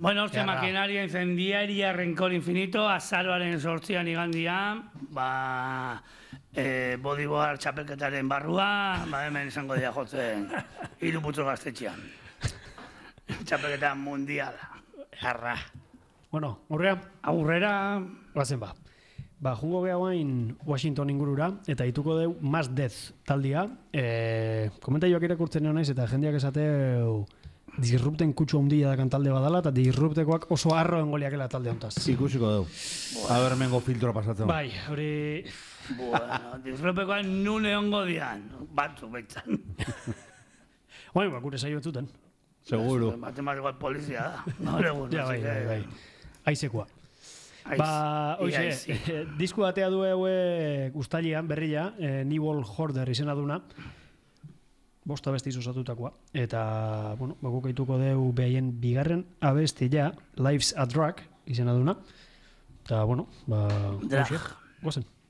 Bueno, hortxe maquinaria incendiaria rencor infinito, azaroaren 8an igandian, bodyboard txapelketaren barrua, hemen izango dira jotzen, 3 putzu gaztetxean. Txapelketa mundiala. Jarra. Bueno, aurrera. Bazen ba. Jungo geha guain Washington ingurura, eta ituko deu Mass Death taldia. Komentaioak irakurtzen naiz eta jendeak esateu Disrupten kutsu handia dakan talde badala, eta Disruptekoak oso arro engoliakela talde hontaz. Ikusiko deu. Aber mengo filtroa pasatzen. Bai, hori... Bueno, Disruptekoak nun egongo dian, batzuk behitzen. Bai, gure saio betzuten. Seguro. Matematikoa polizia da. Ja, bai. Aizekoa. Hoxe, disku batea du eue ustalian, berria, New World Order izena duna. 5 abestiz osatutakoa. Eta, bueno, guk gaituko deu behaien bigarren abestia, Life's a Drug izena duna. Eta, bueno, hoxe, gozen.